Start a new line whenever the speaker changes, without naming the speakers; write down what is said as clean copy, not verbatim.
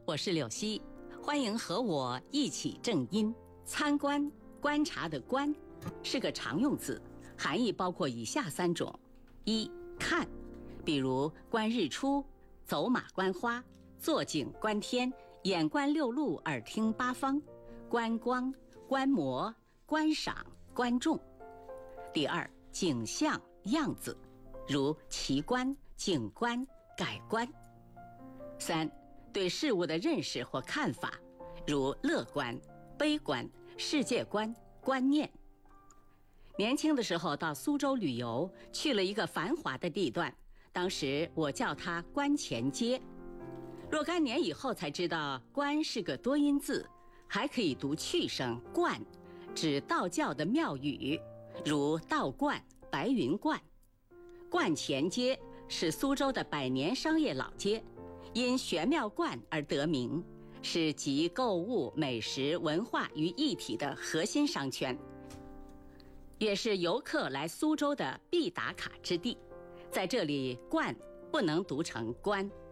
我是柳溪，欢迎和我一起正音。参观、观察的观是个常用字，含义包括以下3种：一、看，比如观日出、走马观花、坐井观天、眼观六路、耳听八方；观光、观摩、观赏、观众。第二，景象、样子，如奇观、景观、改观。3、对事物的认识或看法，如乐观、悲观、世界观、观念。年轻的时候到苏州旅游，去了一个繁华的地段，当时我叫它观前街。若干年以后才知道，观是个多音字，还可以读去声观，指道教的庙宇，如道观、白云观。观前街是苏州的百年商业老街，因玄妙观而得名，是集购物、美食、文化于一体的核心商圈，也是游客来苏州的必打卡之地。在这里，观不能读成观。